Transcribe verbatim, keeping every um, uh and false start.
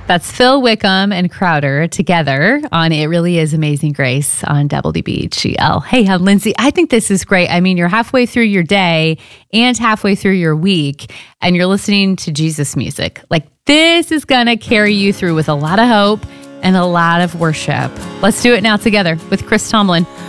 That's Phil Wickham and Crowder together on It Really Is Amazing Grace on W D B G L. Hey, I'm Lindsay. I think this is great. I mean, you're halfway through your day and halfway through your week, and you're listening to Jesus music. Like, this is going to carry you through with a lot of hope and a lot of worship. Let's do it now together with Chris Tomlin.